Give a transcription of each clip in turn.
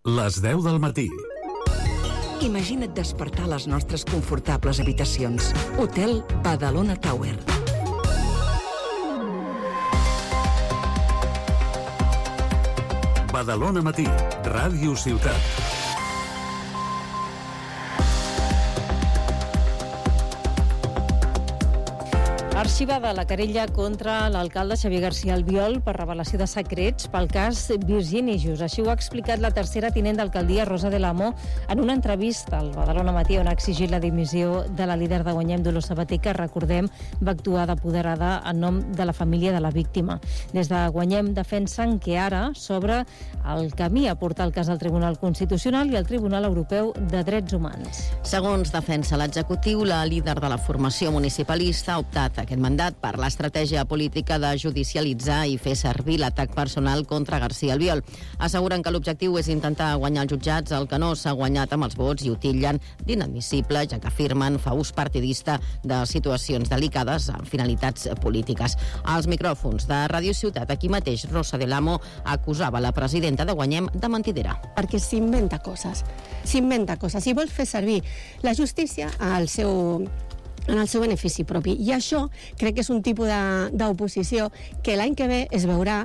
Les 10 del matí. Imagina't despertar a les nostres confortables habitacions. Hotel Badalona Tower. Badalona Matí, Ràdio Ciutat. Arxivada la querella contra l'alcalde Xavier García Albiol per revelació de secrets pel cas Virginius. Així ho ha explicat la tercera tinent d'alcaldia, Rosa de l'Amo, en una entrevista al Badalona Matí, on ha exigit la dimissió de la líder de Guanyem, Dolors Sabater, que, recordem, va actuar d'apoderada en nom de la família de la víctima. Des de Guanyem defensen que ara s'obre el camí a portar el cas al Tribunal Constitucional i al Tribunal Europeu de Drets Humans. Segons defensa l'executiu, la líder de la formació municipalista ha optat aquest mandat per l'estratègia política de judicialitzar i fer servir l'atac personal contra García Albiol. Asseguren que l'objectiu és intentar guanyar els jutjats el que no s'ha guanyat amb els vots i ho titllen d'inadmissible, ja que afirmen fa ús partidista de situacions delicades amb finalitats polítiques. Als micròfons de Ràdio Ciutat, aquí mateix, Rosa de l'Amo acusava la presidenta de Guanyem de mentidera. Perquè s'inventa coses. I vol fer servir la justícia en el seu benefici propi. I això crec que és un tipus d'oposició que l'any que ve es veurà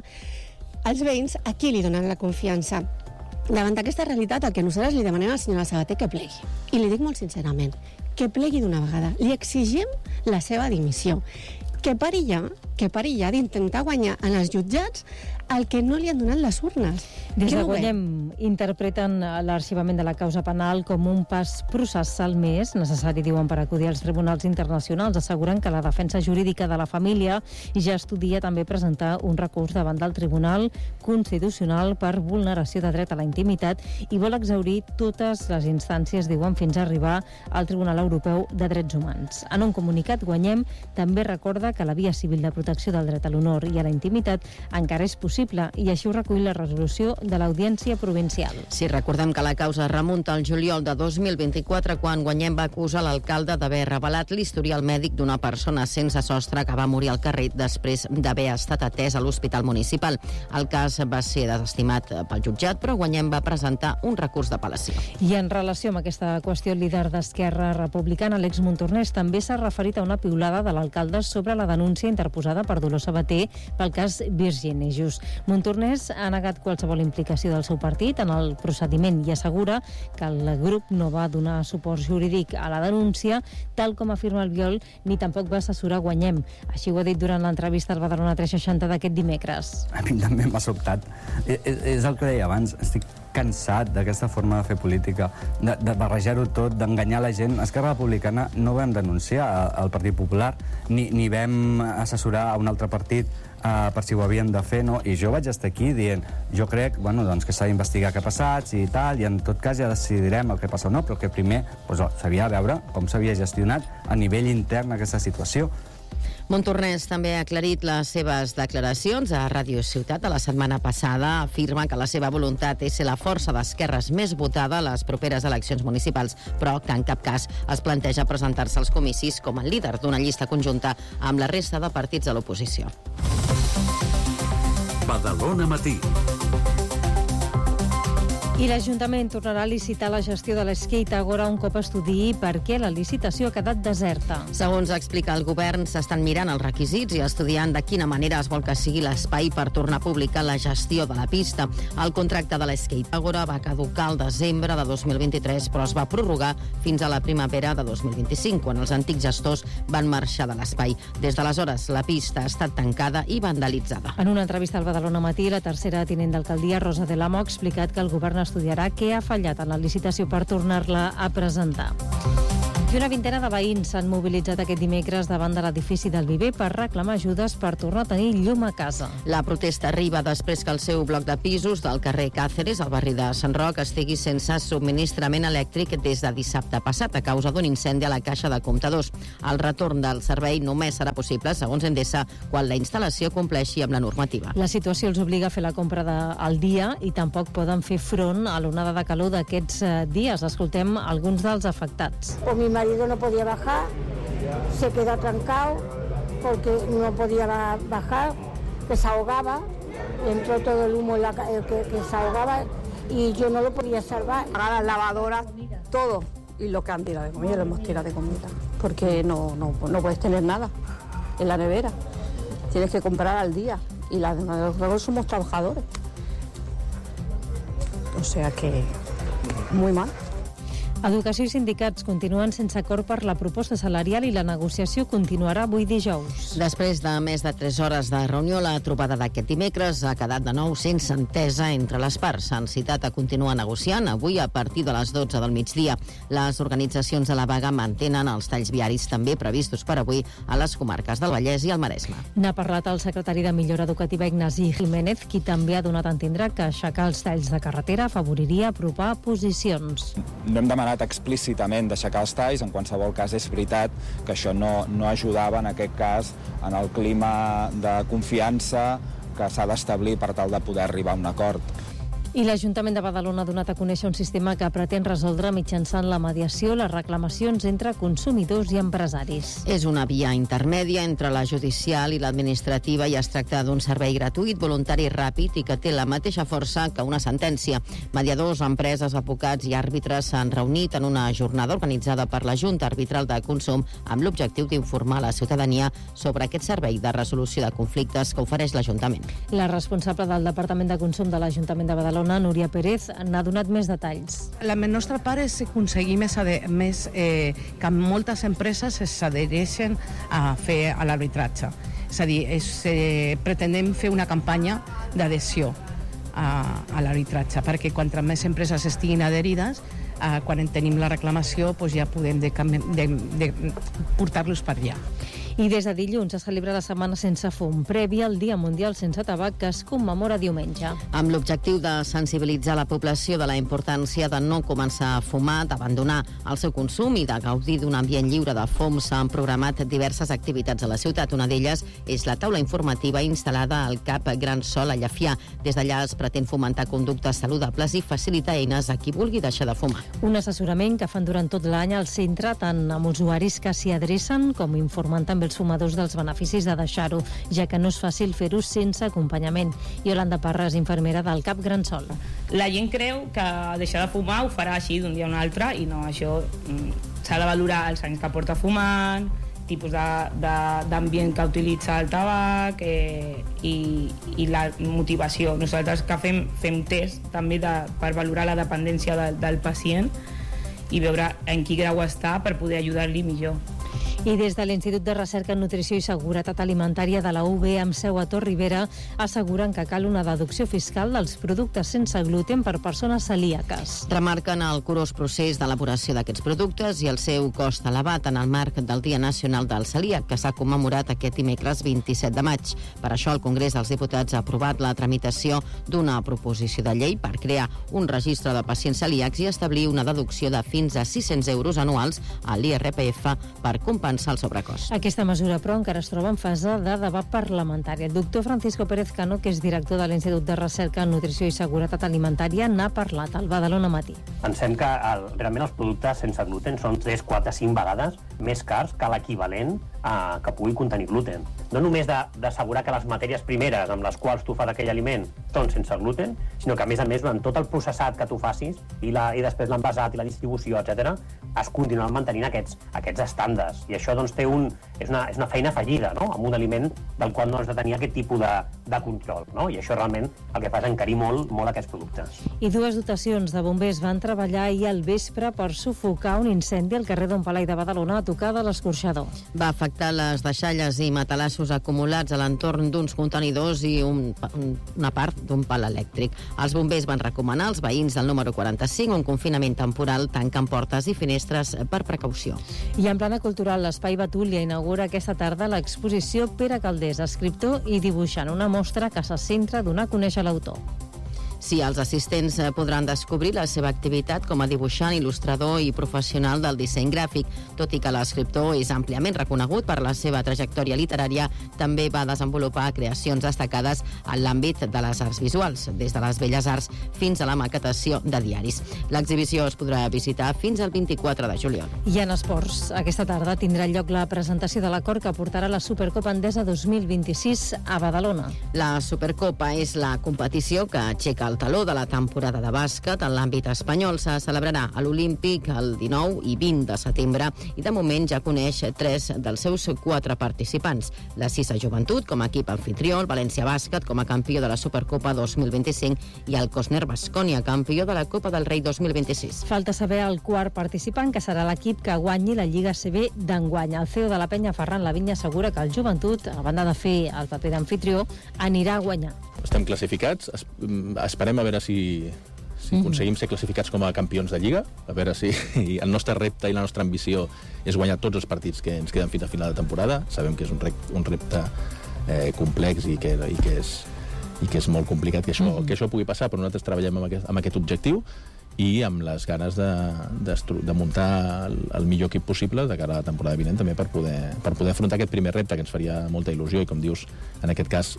els veïns a qui li donen la confiança. Davant d'aquesta realitat, el que nosaltres li demanem a la senyora Sabater que plegui. I li dic molt sincerament, que plegui d'una vegada. Li exigim la seva dimissió. Que pari ja d'intentar guanyar en els jutjats el que no li han donat les urnes. Des de Guanyem interpreten l'arxivament de la causa penal com un pas processal més necessari, diuen, per acudir als tribunals internacionals. Asseguren que la defensa jurídica de la família ja estudia també presentar un recurs davant del Tribunal Constitucional per vulneració de dret a la intimitat i vol exhaurir totes les instàncies, diuen, fins a arribar al Tribunal Europeu de Drets Humans. En un comunicat, Guanyem també recorda que la via civil de protecció del dret a l'honor i a la intimitat encara és possible, i així ho recull la resolució de l'Audiència Provincial. Sí, recordem que la causa remunta al juliol de 2024, quan Guanyem va acusar l'alcalde d'haver revelat l'historial mèdic d'una persona sense sostre que va morir al carrer després d'haver estat atès a l'Hospital Municipal. El cas va ser desestimat pel jutjat, però Guanyem va presentar un recurs d'apel·lació. I en relació amb aquesta qüestió, el líder d'Esquerra Republicana, Àlex Montornès, també s'ha referit a una piulada de l'alcalde sobre la denúncia interposada per Dolors Sabater pel cas Virginius. Montornès ha negat qualsevol implicació del seu partit en el procediment i assegura que el grup no va donar suport jurídic a la denúncia, tal com afirma Albiol, ni tampoc va assessorar Guanyem. Així ho ha dit durant l'entrevista al Badalona 360 d'aquest dimecres. A mi també m'ha sobtat. És el que deia abans, estic cansat d'aquesta forma de fer política, de barrejar-ho tot, d'enganyar la gent. Esquerra Republicana no vam denunciar al Partit Popular, ni vam assessorar a un altre partit per si ho havíem de fer, no? I jo vaig estar aquí dient, jo crec que s'ha d'investigar què ha passat i tal, i en tot cas ja decidirem el que passa o no, però que primer s'havia de veure com s'havia gestionat a nivell intern aquesta situació. Montornès també ha aclarit les seves declaracions a Ràdio Ciutat. La setmana passada afirma que la seva voluntat és ser la força d'esquerres més votada a les properes eleccions municipals, però que en cap cas es planteja presentar-se als comicis com a líder d'una llista conjunta amb la resta de partits de l'oposició. Badalona Matí. I l'Ajuntament tornarà a licitar la gestió de l'Skate Agora un cop estudiï per què la licitació ha quedat deserta. Segons explica el govern, s'estan mirant els requisits i estudiant de quina manera es vol que sigui l'espai per tornar a publicar la gestió de la pista. El contracte de l'Skate Agora va caducar al desembre de 2023, però es va prorrogar fins a la primavera de 2025, quan els antics gestors van marxar de l'espai. Des d'aleshores, la pista ha estat tancada i vandalitzada. En una entrevista al Badalona Matí, la tercera tinent d'alcaldia, Rosa de l'Amo, ha explicat que el govern estudiarà què ha fallat en la licitació per tornar-la a presentar. I una vintena de veïns s'han mobilitzat aquest dimecres davant de l'edifici del Viver per reclamar ajudes per tornar a tenir llum a casa. La protesta arriba després que el seu bloc de pisos del carrer Càceres, al barri de Sant Roc, estigui sense subministrament elèctric des de dissabte passat a causa d'un incendi a la caixa de comptadors. El retorn del servei només serà possible, segons Endesa, quan la instal·lació compleixi amb la normativa. La situació els obliga a fer la compra al dia i tampoc poden fer front a l'onada de calor d'aquests dies. Escoltem alguns dels afectats. Mi marido no podía bajar, se quedó trancado porque no podía bajar, que se ahogaba, le entró todo el humo que se ahogaba y yo no lo podía salvar. Para las lavadoras, todo. Y lo que han tirado de comida, lo hemos tirado de comida. Porque no puedes tener nada en la nevera. Tienes que comprar al día. Y luego somos trabajadores. O sea que muy mal. Educació i sindicats continuen sense acord per la proposta salarial i la negociació continuarà avui dijous. Després de més de 3 hores de reunió, la trobada d'aquest dimecres ha quedat de nou sense entesa entre les parts. S'han citat a continuar negociant avui a partir de les 12 del migdia. Les organitzacions de la vaga mantenen els talls viaris també previstos per avui a les comarques del Vallès i el Maresme. N'ha parlat el secretari de Millora Educativa Ignasi Jiménez, qui també ha donat a entendre que aixecar els talls de carretera afavoriria apropar posicions. No hem demanat explícitament d'aixecar els talls, en qualsevol cas és veritat que això no ajudava en aquest cas en el clima de confiança que s'ha d'establir per tal de poder arribar a un acord. I l'Ajuntament de Badalona ha donat a conèixer un sistema que pretén resoldre mitjançant la mediació les reclamacions entre consumidors i empresaris. És una via intermèdia entre la judicial i l'administrativa i es tracta d'un servei gratuït, voluntari i ràpid i que té la mateixa força que una sentència. Mediadors, empreses, advocats i àrbitres s'han reunit en una jornada organitzada per la Junta Arbitral de Consum amb l'objectiu d'informar la ciutadania sobre aquest servei de resolució de conflictes que ofereix l'Ajuntament. La responsable del Departament de Consum de l'Ajuntament de Badalona, Núria Pérez, n'ha donat més detalls. La nostra part és aconseguir que moltes empreses s'adhereixen a fer l'arbitratge. És a dir, pretenem fer una campanya d'adhesió a l'arbitratge, perquè quantes més empreses estiguin adherides, quan tenim la reclamació ja podem portar-los per allà. I des de dilluns es celebra la Setmana Sense Fum, prèvia al Dia Mundial Sense Tabac, que es commemora diumenge. Amb l'objectiu de sensibilitzar la població de la importància de no començar a fumar, d'abandonar el seu consum i de gaudir d'un ambient lliure de fum, s'han programat diverses activitats a la ciutat. Una d'elles és la taula informativa instal·lada al CAP Gran Sol a Llefià. Des d'allà es pretén fomentar conductes saludables i facilitar eines a qui vulgui deixar de fumar. Un assessorament que fan durant tot l'any al centre, tant amb usuaris que s'hi adrecen com informant també els fumadors dels beneficis de deixar-ho, ja que no és fàcil fer-ho sense acompanyament. Iolanda Parra és infermera del CAP Gran Sol. La gent creu que deixar de fumar ho farà així d'un dia a un altre i no, això s'ha de valorar els anys que porta fumant, tipus d'ambient que utilitza el tabac i la motivació. Nosaltres que fem test també per valorar la dependència del pacient i veure en quin grau està per poder ajudar-li millor. I des de l'Institut de Recerca en Nutrició i Seguretat Alimentària de la UB amb seu a Torribera asseguren que cal una deducció fiscal dels productes sense gluten per persones celíaques. Remarquen el curós procés d'elaboració d'aquests productes i el seu cost elevat en el marc del Dia Nacional del Celíac, que s'ha commemorat aquest dimecres 27 de maig. Per això el Congrés dels Diputats ha aprovat la tramitació d'una proposició de llei per crear un registre de pacients celíacs i establir una deducció de fins a 600 euros anuals a l'IRPF per compensar el sobrecost. Aquesta mesura, però, encara es troba en fase de debat parlamentari. El doctor Francisco Pérez Cano, que és director de l'Institut de Recerca en Nutrició i Seguretat Alimentària, n'ha parlat al Badalona Matí. Pensem que realment els productes sense gluten són 3, 4, 5 vegades més cars que l'equivalent que pugui contenir gluten. No només d'assegurar que les matèries primeres amb les quals tu fas aquell aliment són sense gluten, sinó que, a més, durant tot el processat que tu facis i després l'envasat i la distribució, etc., es continuen mantenint aquests estàndards. I això doncs, és una feina afegida, no?, amb un aliment del qual no has de tenir aquest tipus de control, no? I això realment el que fa és encarir molt aquests productes. I 2 dotacions de bombers van treballar ahir al vespre per sufocar un incendi al carrer Don Palai de Badalona a tocar de l'Escorxador. Va afectar les deixalles i matalassos acumulats a l'entorn d'uns contenidors i una part d'un pal elèctric. Els bombers van recomanar als veïns del número 45 un confinament temporal tancant portes i finestres per precaució. I en plana cultural, l'Espai Betúlia inaugura aquesta tarda l'exposició Pere Caldés, escriptor i dibuixant, una mostra que se centra a donar a conèixer l'autor. Sí, els assistents podran descobrir la seva activitat com a dibuixant, il·lustrador i professional del disseny gràfic. Tot i que l'escriptor és àmpliament reconegut per la seva trajectòria literària, també va desenvolupar creacions destacades en l'àmbit de les arts visuals, des de les belles arts fins a la maquetació de diaris. L'exhibició es podrà visitar fins al 24 de juliol. I en esports, aquesta tarda tindrà lloc la presentació de l'acord que portarà la Supercopa Endesa 2026 a Badalona. La Supercopa és la competició que aixeca el taló de la temporada de bàsquet en l'àmbit espanyol. Se celebrarà a l'Olímpic el 19 i 20 de setembre i de moment ja coneix 3 dels seus 4 participants. La Sisa Joventut com a equip anfitrió, el València Bàsquet com a campió de la Supercopa 2025 i el Cosner Baskonia, campió de la Copa del Rei 2026. Falta saber el quart participant, que serà l'equip que guanyi la Lliga CB d'enguany. El CEO de la penya, Ferran Lavinya, assegura que el Joventut, a banda de fer el paper d'anfitrió, anirà a guanyar. Estem classificats, esperem a veure si aconseguim ser classificats com a campions de Lliga, a veure si el nostre repte i la nostra ambició és guanyar tots els partits que ens queden fins a final de temporada. Sabem que és un repte complex i que és molt complicat que això pugui passar, però nosaltres treballem amb aquest objectiu i amb les ganes de muntar el millor equip possible de cara a la temporada vinent, també per poder afrontar aquest primer repte, que ens faria molta il·lusió, i com dius, en aquest cas,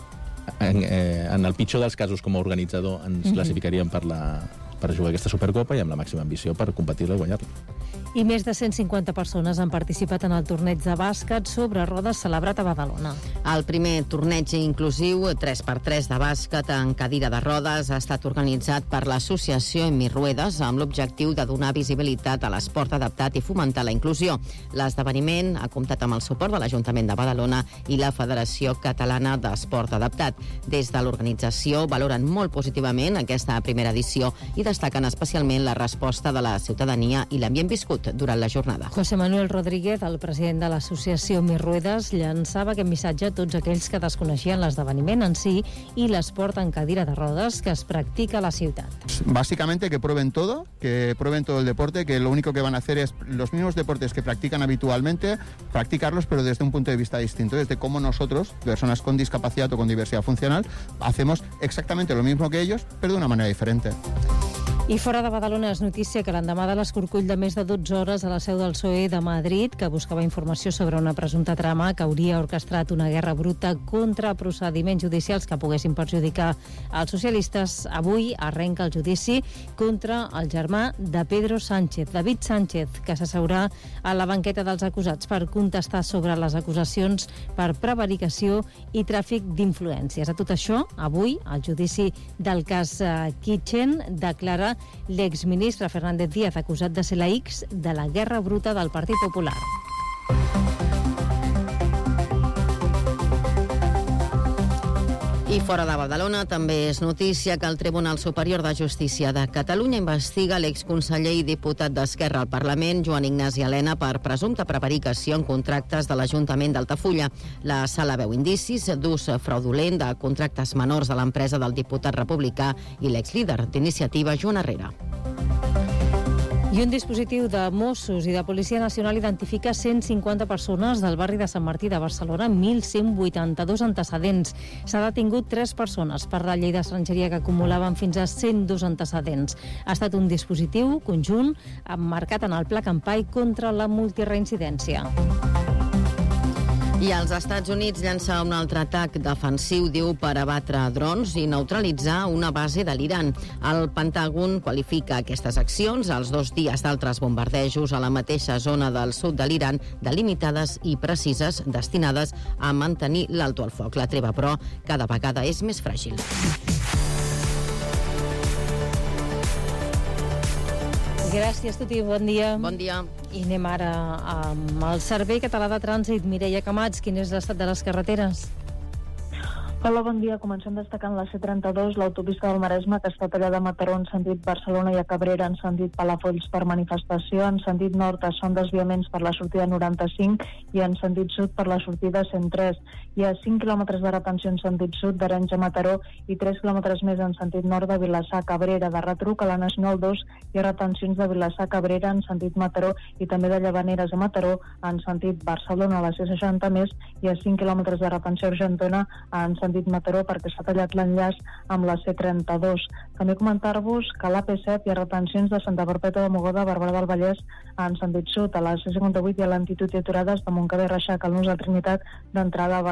en el pitjor dels casos com a organitzador ens classificaríem per jugar aquesta Supercopa i amb la màxima ambició per competir-la i guanyar-la. I més de 150 persones han participat en el torneig de bàsquet sobre rodes celebrat a Badalona. El primer torneig inclusiu 3x3 de bàsquet en cadira de rodes ha estat organitzat per l'associació Emmi Ruedes amb l'objectiu de donar visibilitat a l'esport adaptat i fomentar la inclusió. L'esdeveniment ha comptat amb el suport de l'Ajuntament de Badalona i la Federació Catalana d'Esport Adaptat. Des de l'organització valoren molt positivament aquesta primera edició i destaquen especialment la resposta de la ciutadania i l'ambient viscut durant la jornada. José Manuel Rodríguez, el president de l'associació Emmi Ruedes, llançava aquest missatge a tots aquells que desconeixien l'esdeveniment en si i l'esport en cadira de rodes que es practica a la ciutat. Básicamente que prueben todo el deporte, que lo único que van a hacer es los mismos deportes que practican habitualmente, practicarlos pero desde un punto de vista distinto, desde cómo nosotros, personas con discapacidad o con diversidad funcional, hacemos exactamente lo mismo que ellos, pero de una manera diferente. I fora de Badalona és notícia que l'endemà de l'escorcoll de més de 12 hores a la seu del PSOE de Madrid, que buscava informació sobre una presumpta trama que hauria orquestrat una guerra bruta contra procediments judicials que poguessin perjudicar els socialistes, avui arrenca el judici contra el germà de Pedro Sánchez, David Sánchez, que s'asseurà a la banqueta dels acusats per contestar sobre les acusacions per prevaricació i tràfic d'influències. A tot això, avui, el judici del cas Kitchen declara l'exministre Fernández Díaz, acusat de ser la X de la guerra bruta del Partit Popular. I fora de Badalona també és notícia que el Tribunal Superior de Justícia de Catalunya investiga l'exconseller i diputat d'Esquerra al Parlament, Joan Ignasi Elena, per presumpta prevaricació en contractes de l'Ajuntament d'Altafulla. La sala veu indicis d'ús fraudulent de contractes menors de l'empresa del diputat republicà i l'exlíder d'Iniciativa, Joan Herrera. I un dispositiu de Mossos i de Policia Nacional identifica 150 persones del barri de Sant Martí de Barcelona, 1.182 antecedents. S'ha detingut 3 persones per la llei d'estrangeria que acumulaven fins a 102 antecedents. Ha estat un dispositiu conjunt emmarcat en el Pla Campai contra la multireincidència. I als Estats Units llança un altre atac defensiu, diu, per abatre drons i neutralitzar una base de l'Iran. El Pentàgon qualifica aquestes accions, els 2 dies d'altres bombardejos a la mateixa zona del sud de l'Iran, delimitades i precises, destinades a mantenir l'alto al foc. La treva, però, cada vegada és més fràgil. Gràcies, Tuti. Bon dia. Bon dia. I anem ara amb el Servei Català de Trànsit. Mireia Camats, quin és l'estat de les carreteres? Hola, bon dia. Comencem destacant la C32, l'autopista del Maresme, que està tallada a Mataró en sentit Barcelona i a Cabrera en sentit Palafolls per manifestació. En sentit nord són desviaments per la sortida 95 i en sentit sud per la sortida 103. Hi ha 5 quilòmetres de retenció en sentit sud d'Arenys a Mataró i 3 quilòmetres més en sentit nord de Vilassar a Cabrera. De retruc a la Nacional 2 hi ha retencions de Vilassar a Cabrera en sentit Mataró i també de Llavaneres a Mataró en sentit Barcelona. A la C60 més hi ha 5 quilòmetres de retenció a Argentona en sentit Mataró perquè s'ha tallat l'enllaç amb la C32. També comentar-vos que a l'AP7 hi ha retencions de Santa Perpètua de Mogoda a Barberà del Vallès en sentit sud. A la C58 hi ha lentitud i aturades de Montcada i Reixac al Nus de Trinitat d'entrada a Barcelona.